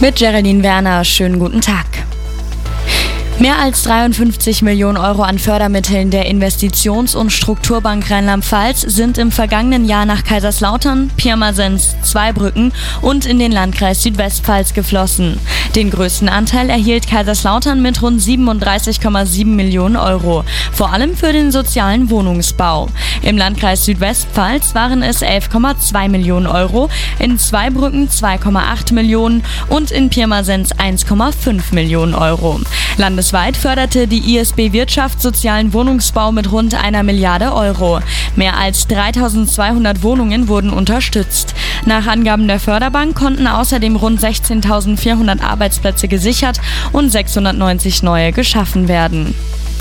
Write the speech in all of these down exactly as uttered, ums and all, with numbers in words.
Mit Geraldine Werner, schönen guten Tag. Mehr als dreiundfünfzig Millionen Euro an Fördermitteln der Investitions- und Strukturbank Rheinland-Pfalz sind im vergangenen Jahr nach Kaiserslautern, Pirmasens, Zweibrücken und in den Landkreis Südwestpfalz geflossen. Den größten Anteil erhielt Kaiserslautern mit rund siebenunddreißig Komma sieben Millionen Euro, vor allem für den sozialen Wohnungsbau. Im Landkreis Südwestpfalz waren es elf Komma zwei Millionen Euro, in Zweibrücken zwei Komma acht Millionen und in Pirmasens eins Komma fünf Millionen Euro. Landesweit förderte die I S B Wirtschaft sozialen Wohnungsbau mit rund einer Milliarde Euro. Mehr als dreitausendzweihundert Wohnungen wurden unterstützt. Nach Angaben der Förderbank konnten außerdem rund sechzehntausendvierhundert Arbeitsplätze gesichert und sechshundertneunzig neue geschaffen werden.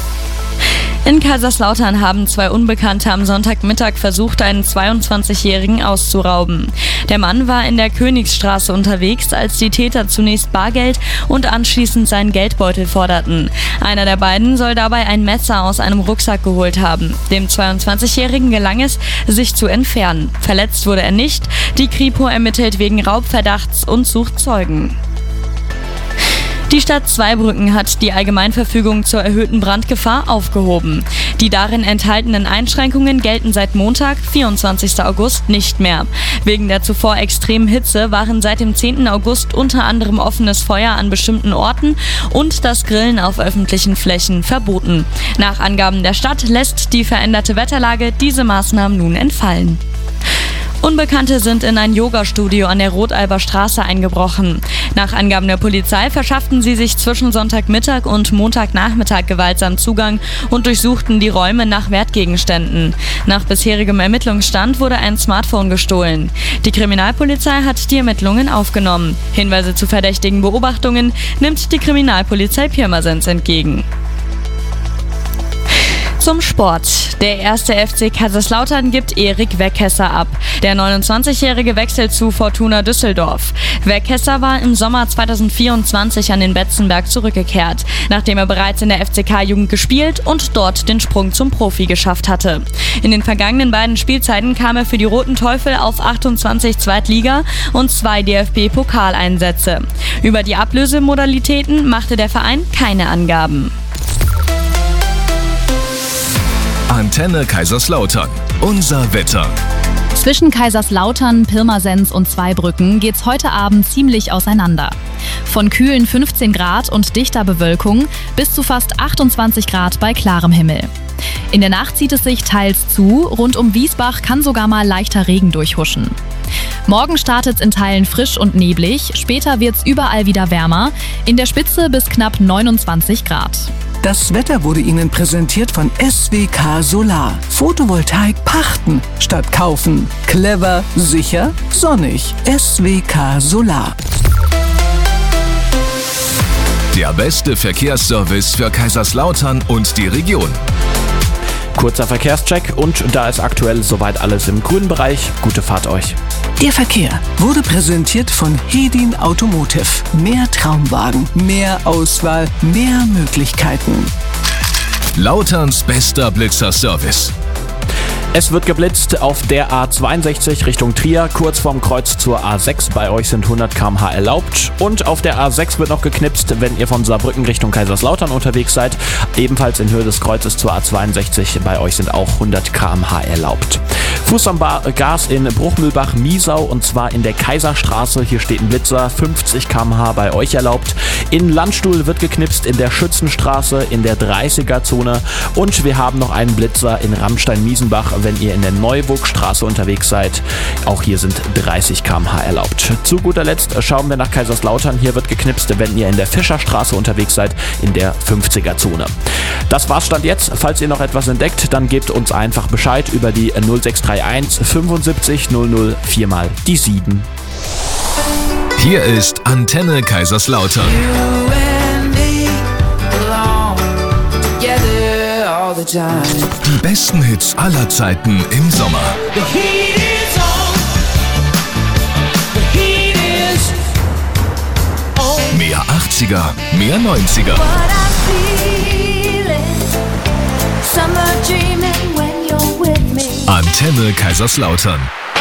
In Kaiserslautern haben zwei Unbekannte am Sonntagmittag versucht, einen zweiundzwanzigjährigen auszurauben. Der Mann war in der Königsstraße unterwegs, als die Täter zunächst Bargeld und anschließend seinen Geldbeutel forderten. Einer der beiden soll dabei ein Messer aus einem Rucksack geholt haben. Dem zweiundzwanzigjährigen gelang es, sich zu entfernen. Verletzt wurde er nicht. Die Kripo ermittelt wegen Raubverdachts und sucht Zeugen. Die Stadt Zweibrücken hat die Allgemeinverfügung zur erhöhten Brandgefahr aufgehoben. Die darin enthaltenen Einschränkungen gelten seit Montag, vierundzwanzigsten August, nicht mehr. Wegen der zuvor extremen Hitze waren seit dem zehnten August unter anderem offenes Feuer an bestimmten Orten und das Grillen auf öffentlichen Flächen verboten. Nach Angaben der Stadt lässt die veränderte Wetterlage diese Maßnahmen nun entfallen. Unbekannte sind in ein Yoga-Studio an der Rodalber Straße eingebrochen. Nach Angaben der Polizei verschafften sie sich zwischen Sonntagmittag und Montagnachmittag gewaltsam Zugang und durchsuchten die Räume nach Wertgegenständen. Nach bisherigem Ermittlungsstand wurde ein Smartphone gestohlen. Die Kriminalpolizei hat die Ermittlungen aufgenommen. Hinweise zu verdächtigen Beobachtungen nimmt die Kriminalpolizei Pirmasens entgegen. Zum Sport. Der erste F C Kaiserslautern gibt Erik Weghesser ab. Der neunundzwanzigjährige wechselt zu Fortuna Düsseldorf. Weghesser war im Sommer zweitausendvierundzwanzig an den Betzenberg zurückgekehrt, nachdem er bereits in der F C K-Jugend gespielt und dort den Sprung zum Profi geschafft hatte. In den vergangenen beiden Spielzeiten kam er für die Roten Teufel auf achtundzwanzig Zweitliga- und zwei D F B-Pokaleinsätze. Über die Ablösemodalitäten machte der Verein keine Angaben. Antenne Kaiserslautern. Unser Wetter. Zwischen Kaiserslautern, Pirmasens und Zweibrücken geht's heute Abend ziemlich auseinander. Von kühlen fünfzehn Grad und dichter Bewölkung bis zu fast achtundzwanzig Grad bei klarem Himmel. In der Nacht zieht es sich teils zu, rund um Wiesbach kann sogar mal leichter Regen durchhuschen. Morgen startet's in Teilen frisch und neblig, später wird's überall wieder wärmer, in der Spitze bis knapp neunundzwanzig Grad. Das Wetter wurde Ihnen präsentiert von S W K Solar. Photovoltaik pachten statt kaufen. Clever, sicher, sonnig. S W K Solar. Der beste Verkehrsservice für Kaiserslautern und die Region. Kurzer Verkehrscheck und da ist aktuell soweit alles im grünen Bereich. Gute Fahrt euch. Der Verkehr wurde präsentiert von Hedin Automotive. Mehr Traumwagen, mehr Auswahl, mehr Möglichkeiten. Lauterns bester Blitzerservice. Es wird geblitzt auf der A zweiundsechzig Richtung Trier, kurz vorm Kreuz zur A sechs. Bei euch sind hundert Kilometer pro Stunde erlaubt. Und auf der A sechs wird noch geknipst, wenn ihr von Saarbrücken Richtung Kaiserslautern unterwegs seid. Ebenfalls in Höhe des Kreuzes zur A zweiundsechzig. Bei euch sind auch hundert Kilometer pro Stunde erlaubt. Fuß am Bar Gas in Bruchmühlbach-Miesau und zwar in der Kaiserstraße. Hier steht ein Blitzer, fünfzig Kilometer pro Stunde bei euch erlaubt. In Landstuhl wird geknipst in der Schützenstraße in der dreißiger-Zone. Und wir haben noch einen Blitzer in Rammstein-Miesenbach, wenn ihr in der Neuburgstraße unterwegs seid. Auch hier sind dreißig Kilometer pro Stunde erlaubt. Zu guter Letzt schauen wir nach Kaiserslautern. Hier wird geknipst, wenn ihr in der Fischerstraße unterwegs seid, in der fünfziger-Zone. Das war's Stand jetzt. Falls ihr noch etwas entdeckt, dann gebt uns einfach Bescheid über die null sechs drei eins fünfundsiebzig null null vier mal die sieben. Hier ist Antenne Kaiserslautern. Die besten Hits aller Zeiten im Sommer. Mehr achtziger, mehr neunziger. Antenne Kaiserslautern.